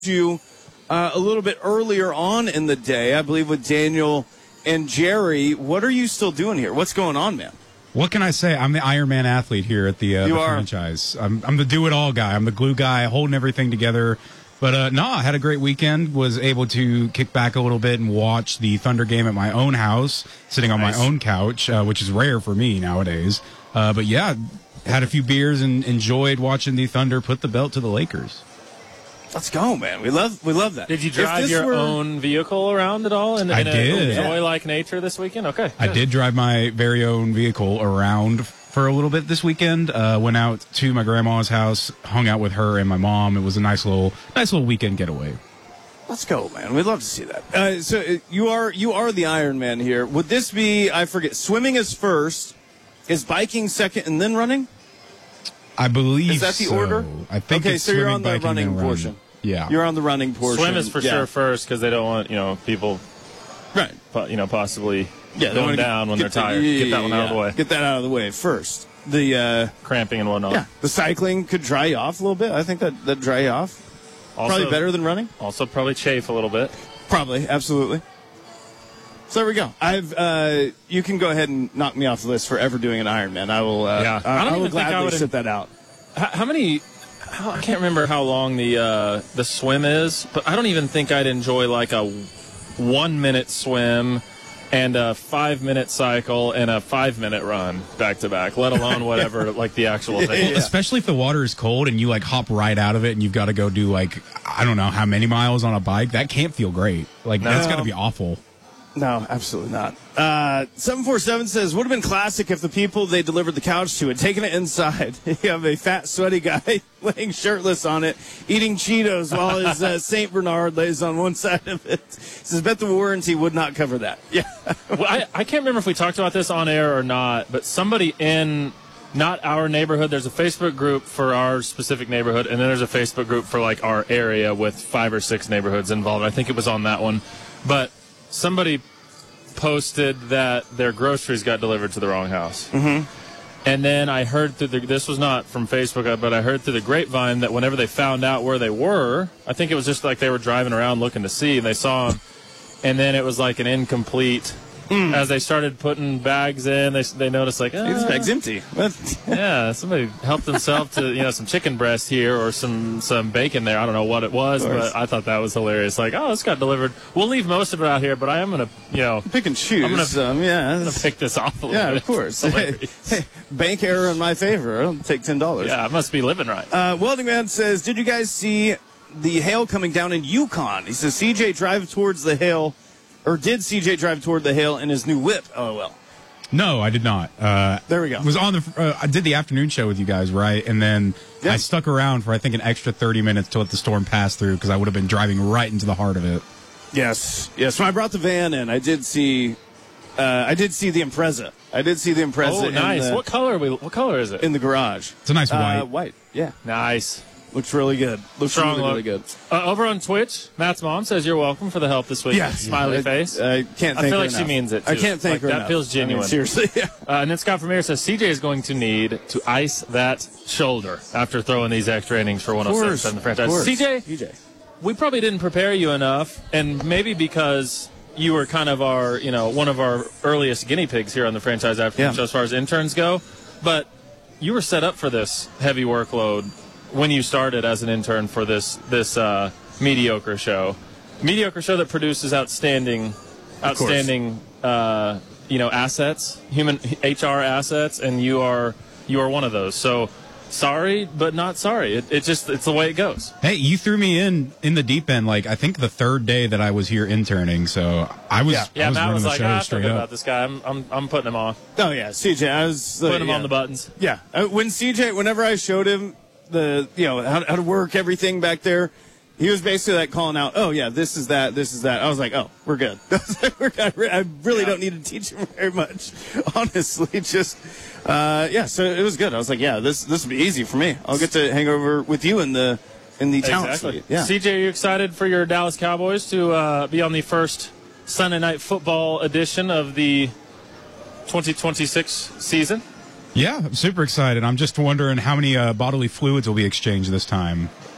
you a little bit earlier on in the day, I believe, with Daniel and Jerry. What are you still doing here? What's going on, man? What can I say? I'm the Ironman athlete here at the franchise. I'm the do-it-all guy. I'm the glue guy, holding everything together. But, I had a great weekend, was able to kick back a little bit and watch the Thunder game at my own house, sitting on my own couch, which is rare for me nowadays. But, yeah, had a few beers and enjoyed watching the Thunder put the belt to the Lakers. Let's go, man. We love that. Did you drive your own vehicle around at all? I did. Joy-like nature this weekend? Okay. Good. I did drive my very own vehicle around for a little bit this weekend. Went out to my grandma's house, hung out with her and my mom. It was a nice little weekend getaway. Let's go, man. We'd love to see that. So you are the Iron Man here. Would this be, I forget, swimming is first, is biking second, and then running? I believe so. Is that the order? I think okay, it's so you're swimming, on the biking, running then portion. Yeah. You're on the running portion. Swim is for sure first because they don't want, people right. Possibly they going down when they're tired. Get that one out of the way. Get that out of the way first. The cramping and whatnot. Yeah, the cycling could dry you off a little bit. I think that dry you off. Also, probably better than running. Also probably chafe a little bit. Probably, absolutely. So there we go. You can go ahead and knock me off the list for ever doing an Ironman. I will. I will gladly sit that out. How many? I can't remember how long the swim is, but I don't even think I'd enjoy like a 1 minute swim and a 5 minute cycle and a 5 minute run back to back, let alone whatever like the actual thing. Yeah. Especially if the water is cold and you like hop right out of it and you've got to go do like I don't know how many miles on a bike. That can't feel great. Like that's got to be awful. No, absolutely not. 747 says, would have been classic if the people they delivered the couch to had taken it inside. You have a fat, sweaty guy laying shirtless on it, eating Cheetos while his St. Bernard lays on one side of it. He says, bet the warranty would not cover that. Yeah. Well, I can't remember if we talked about this on air or not, but somebody in not our neighborhood, there's a Facebook group for our specific neighborhood, and then there's a Facebook group for like our area with 5 or 6 neighborhoods involved. I think it was on that one. But somebody posted that their groceries got delivered to the wrong house. Mm-hmm. And then I heard this was not from Facebook, but I heard through the grapevine that whenever they found out where they were, I think it was just like they were driving around looking to see, and they saw them, and then it was like an incomplete. As they started putting bags in, they noticed like, this bag's empty. Yeah, somebody helped themselves to some chicken breast here or some bacon there. I don't know what it was, but I thought that was hilarious. Like, this got delivered. We'll leave most of it out here, but I am gonna pick and choose. I'm gonna pick this off a little bit. Yeah, of course. Hey, bank error in my favor. I'll take $10. Yeah, I must be living right. Welding Man says, did you guys see the hail coming down in Yukon? He says CJ drive towards the hail. Or did CJ drive toward the hail in his new whip? LOL. No, I did not. There we go. Was on I did the afternoon show with you guys, right? And then I stuck around for I think an extra 30 minutes to let the storm pass through because I would have been driving right into the heart of it. Yes. When I brought the van in, I did see the Impreza. Oh, nice. What color is it? In the garage. It's a nice white. White. Yeah. Nice. Looks really good. Looks really good. Over on Twitch, Matt's mom says you're welcome for the help this week. Yeah. Smiley face. I can't thank her I feel like enough. she means it, too. I can't thank her that enough. feels genuine. Seriously, yeah. And then Scott Vermeer says CJ is going to need to ice that shoulder after throwing these extra innings for 106 in the franchise. CJ, we probably didn't prepare you enough, and maybe because you were kind of our, one of our earliest guinea pigs here on the franchise afternoon show as far as interns go, but you were set up for this heavy workload when you started as an intern for this mediocre show that produces outstanding assets, human HR assets, and you are one of those. So sorry, but not sorry. It's the way it goes. Hey, you threw me in the deep end. Like I think the 3rd day that I was here interning, so I was. Matt was like, I feel good about this guy. I'm putting him on. Oh yeah, CJ, I was putting him on the buttons. Yeah, whenever I showed him how to work everything back there, he was basically like calling out, oh yeah, this is that. I was like, oh, we're good. I really don't need to teach him very much, honestly. Just so it was good. I was like, yeah, this will be easy for me. I'll get to hang over with you in the talent suite. Yeah. CJ, are you excited for your Dallas Cowboys to be on the first Sunday Night Football edition of the 2026 season? Yeah, I'm super excited. I'm just wondering how many bodily fluids will be exchanged this time.